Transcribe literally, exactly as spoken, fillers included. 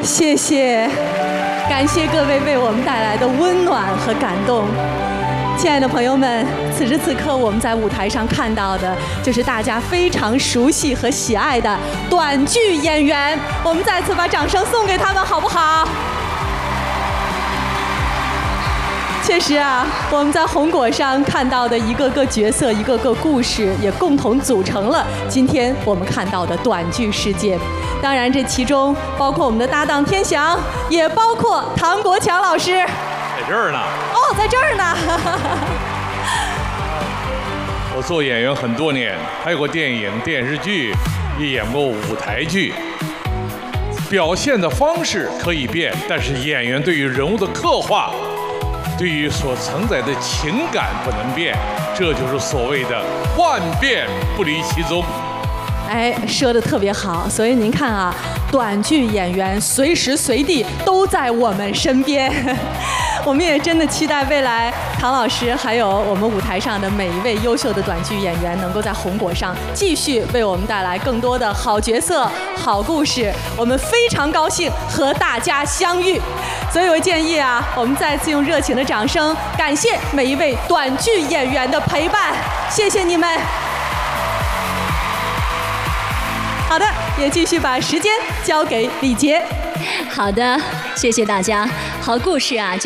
谢谢，感谢各位为我们带来的温暖和感动。亲爱的朋友们，此时此刻我们在舞台上看到的就是大家非常熟悉和喜爱的短剧演员，我们再次把掌声送给他们，好不好？确实啊，我们在红果上看到的一个个角色、一个个故事，也共同组成了今天我们看到的短剧世界。当然，这其中包括我们的搭档天翔，也包括唐国强老师。 在这儿呢。 哦，在这儿呢。 我做演员很多年，拍过电影、电视剧，也演过舞台剧。表现的方式可以变，但是演员对于人物的刻画，对于所承载的情感不能变，这就是所谓的万变不离其宗。 哎，说的特别好，所以您看啊，短剧演员随时随地都在我们身边。我们也真的期待未来唐老师还有我们舞台上的每一位优秀的短剧演员，能够在红果上继续为我们带来更多的好角色、好故事。我们非常高兴和大家相遇，所以我建议啊，我们再次用热情的掌声感谢每一位短剧演员的陪伴，谢谢你们。好的，也继续把时间交给李杰。 好的，谢谢大家。好故事啊。